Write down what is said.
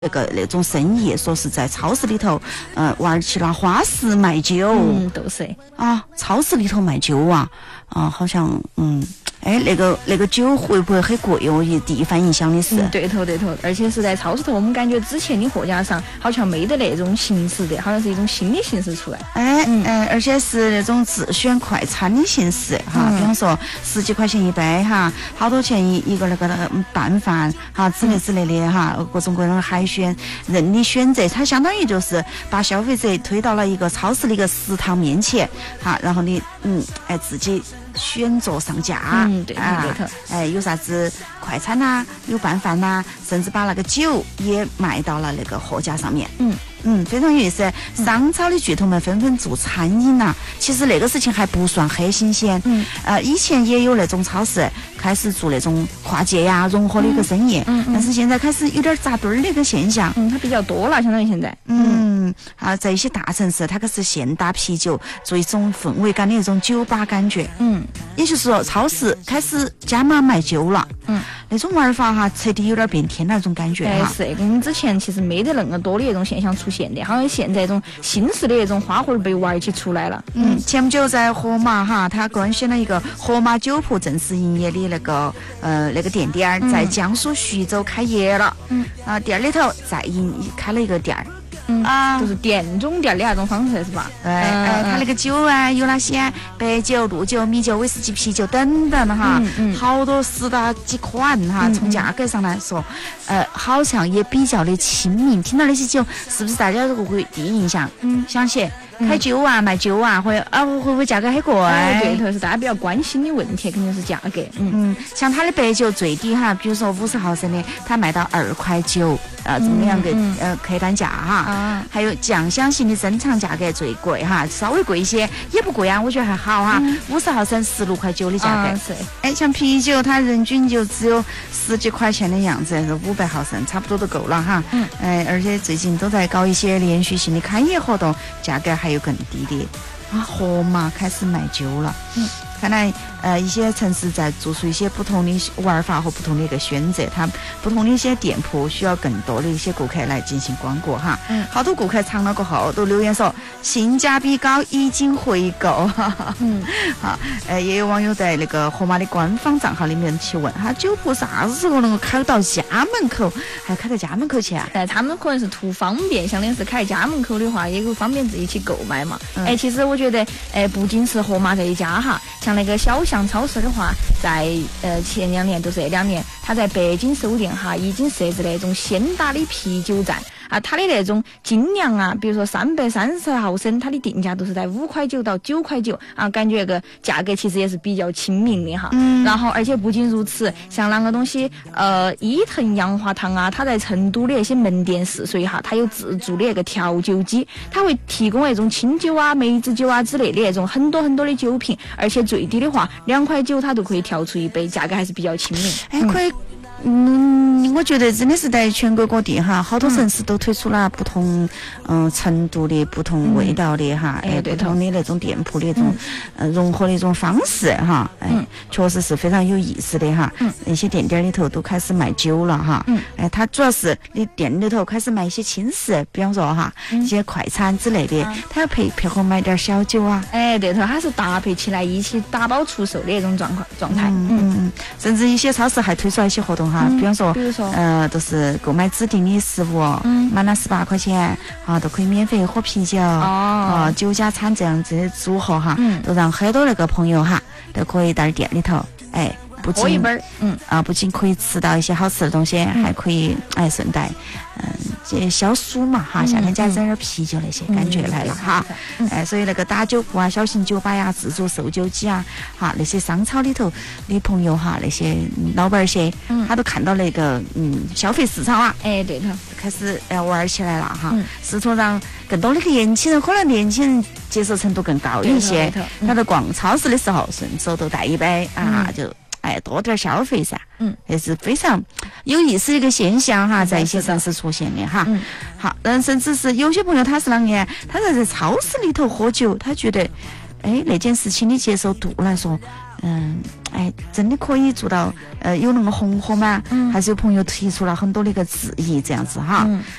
那种生意，说是在超市里头，玩起了花式卖酒。 都是啊，超市里头卖酒啊，好像那个酒会不会很贵哦？第一反应想的是， 对头，而且是在超市头，我们感觉之前的货架上好像没得那种形式的，好像是一种新的形式出来。 而且是那种自选快餐的形式哈，比方说10几块钱一杯哈，好多钱一个那个拌饭哈之类的哈，各种各样的海鲜任你选择，它相当于就是把消费者推到了一个超市的一个食堂面前哈，然后你自己选择上架。 对头。 有啥子快餐呐，有拌饭呐，甚至把那个酒也卖到了那个货架上面。非常有意思。商超的巨头们纷纷做餐饮呐，其实那个事情还不算很新鲜。以前也有那种超市开始做那种跨界呀、融合的一个生意，但是现在开始有点扎堆儿的一个现象。 它比较多了，相当于现在。 在一些大城市，它开始现打啤酒，做一种氛围感的一种酒吧感觉。也就是说，超市开始加码卖酒了。那种玩法哈，彻底有点变天那种感觉哈。 是，我们之前其实没得那么多的那种现象出现的，好像现在这种新式的那种花活被玩起出来了。 前不久在盒马哈，它官宣了一个盒马酒铺正式营业的那个店在江苏徐州开业了。店里头再开了一个店儿。 就是店中店的那种方式是吧？ 它那个酒啊，有哪些白酒、绿酒、米酒、威士忌、啤酒等等哈，好多10大几款哈。从价格上来说，好像也比较的亲民。听到那些酒，是不是大家会第一印象想起开酒啊、卖酒啊，会不会价格很贵？ 对头，是大家比较关心的问题，肯定是价格。 像它的白酒最低哈，比如说50毫升的，它卖到2.9块，这么样个客单价哈。还有酱香型的珍藏价格最贵哈，稍微贵一些也不贵啊，我觉得还好哈。50毫升16.9块的价格。像啤酒它人均就只有10几块钱的样子，500毫升差不多都够了哈。而且最近都在搞一些连续性的开业活动，价格还有更低的。盒马开始卖酒了。看来一些城市在做出一些不同的玩法和不同的一个选择，它不同的一些店铺需要更多的一些顾客来进行光顾哈。好多顾客尝了过后都留言说性价比高，已经回购。也有网友在那个盒马的官方账号里面去问哈，酒铺啥时候能够开到家门口？还开到家门口去啊？ 他们可能是图方便，想的是开家门口的话也够方便自己去购买嘛。其实我觉得不仅是盒马这一家哈，像那个小象超市的话，在前2年都是2年，它在北京首店哈已经设置了那种鲜打的啤酒站啊，它的那种精酿啊，比如说330毫升，它的定价都是在5.9块到9.9块啊，感觉个价格其实也是比较亲民的哈。然后而且不仅如此，像那个东西伊藤洋华堂啊，它在成都的那些门店试水哈，它有自助的那个调酒机，它会提供那种清酒啊、梅子酒啊之类的那种很多的酒品，而且最低的话2.9块它都可以调出一杯，价格还是比较亲民。 可以。我觉得真的是在全国各地哈，好多城市都推出了不同程度的不同味道的哈，不同的那种店铺的那种融合的一种方式哈，确实是非常有意思的哈。那些店里头都开始卖酒了哈，它主要是你店里头开始卖一些轻食，比方说哈一些快餐之类的，它要配合买点小酒啊。 对头，它是搭配起来一起打包出售的那种状态。 甚至一些超市还推出了一些活动哈，比方说都是购买指定的食物，满了18块钱都可以免费喝啤酒酒加餐这样子的组合哈，都让很多那个朋友哈都可以到店里头不仅喝一杯不仅可以吃到一些好吃的东西，还可以顺带这消暑嘛哈，夏天加整点啤酒那些感觉来了哈。所以那个打酒铺啊、小型酒吧呀、自助售酒机啊哈，那些商超里头的朋友哈，那些老板些他都看到那个消费市场啊， 对头， 开始玩起来了哈，试图让更多的年轻人，可能年轻人接受程度更高一些，他在逛超市的时候顺手都带一杯就多点消费噻，也是非常有意思的一个现象哈，在一些城市出现的哈。好，甚至是有些朋友他是啷个，他在超市里头喝酒，他觉得那件事情的接受度来说， 真的可以做到有那个红火吗？还是有朋友提出了很多的一个质疑，这样子哈。